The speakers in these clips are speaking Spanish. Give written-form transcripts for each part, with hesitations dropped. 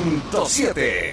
Punto 7.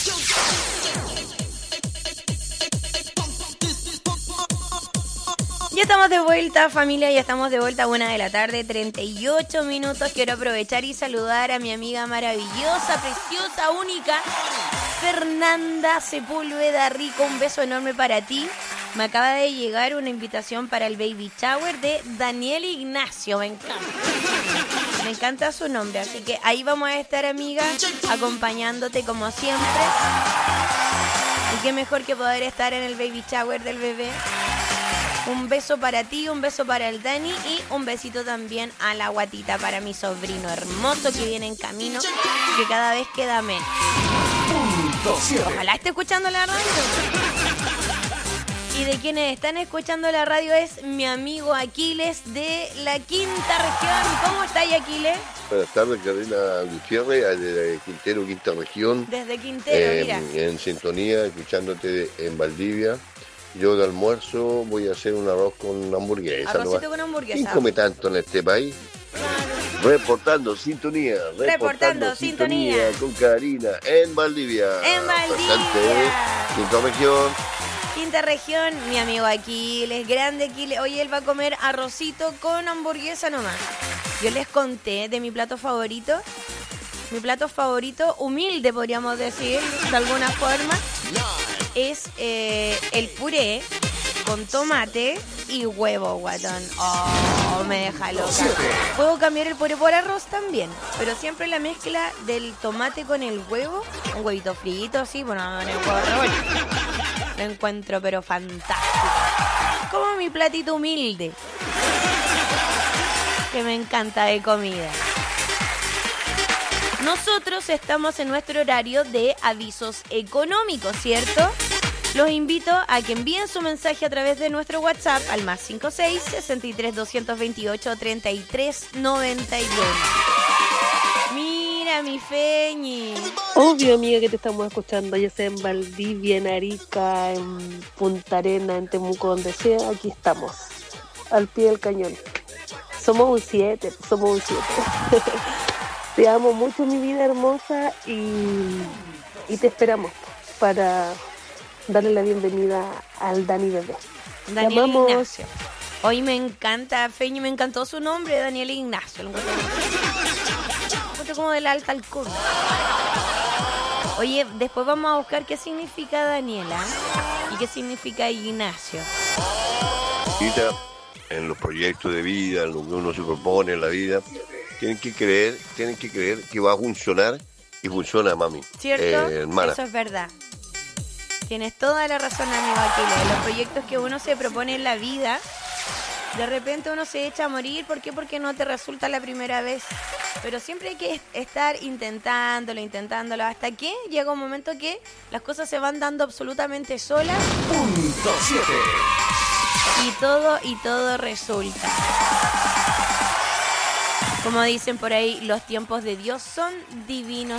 Ya estamos de vuelta, familia, ya estamos de vuelta a 1:38 p.m. Quiero aprovechar y saludar a mi amiga maravillosa, preciosa, única, Fernanda Sepúlveda Rico. Un beso enorme para ti. Me acaba de llegar una invitación para el baby shower de Daniel Ignacio. Me encanta su nombre, así que ahí vamos a estar, amiga, acompañándote como siempre. Y qué mejor que poder estar en el baby shower del bebé. Un beso para ti, un beso para el Dani y un besito también a la guatita para mi sobrino hermoso que viene en camino, que cada vez queda menos. Ojalá esté escuchando la radio. Y de quienes están escuchando la radio es mi amigo Aquiles de la Quinta Región. ¿Cómo está ahí, Aquiles? Buenas tardes, Carolina Gutiérrez, de Quintero, Quinta Región. Desde Quintero, mira. En sintonía, escuchándote en Valdivia. Yo de almuerzo voy a hacer un arroz con hamburguesa. Arrocito con hamburguesa. ¿Quién come tanto en este país? Claro. Reportando sintonía con Karina en Valdivia. En Valdivia. Bastante, Quinta Región. Quinta Región, mi amigo Aquiles, grande Aquiles. Hoy él va a comer arrocito con hamburguesa nomás. Yo les conté de mi plato favorito. Mi plato favorito, humilde podríamos decir, de alguna forma, es el puré con tomate y huevo, guatón. Oh, me deja loca. Puedo cambiar el puré por arroz también, pero siempre la mezcla del tomate con el huevo, un huevito frito, sí, bueno, en el huevo revuelto. Lo encuentro pero fantástico. Como mi platito humilde, que me encanta de comida. Nosotros estamos en nuestro horario de avisos económicos, ¿cierto? Los invito a que envíen su mensaje a través de nuestro WhatsApp al +56 63 228 33 91. Mira, mi Feñi. Obvio, amiga, que te estamos escuchando, ya sea en Valdivia, en Arica, en Punta Arena, en Temuco, donde sea, aquí estamos, al pie del cañón. Somos un 7. Te amo mucho, mi vida hermosa, y te esperamos para darle la bienvenida al Dani bebé. Daniel Ignacio. Hoy me encanta, Feñi, me encantó su nombre, Daniel Ignacio. Lo encuentro como de la alta alcurnia. Oye, después vamos a buscar qué significa Daniela y qué significa Ignacio. En los proyectos de vida, en lo que uno se propone en la vida, tienen que creer que va a funcionar, y funciona, mami. ¿Cierto? Hermana. Eso es verdad. Tienes toda la razón, amigo Aquiles. Los proyectos que uno se propone en la vida, de repente uno se echa a morir. ¿Por qué? Porque no te resulta la primera vez. Pero siempre hay que estar intentándolo, hasta que llega un momento que las cosas se van dando absolutamente solas. Punto 7. Y todo resulta. Como dicen por ahí, los tiempos de Dios son divinos.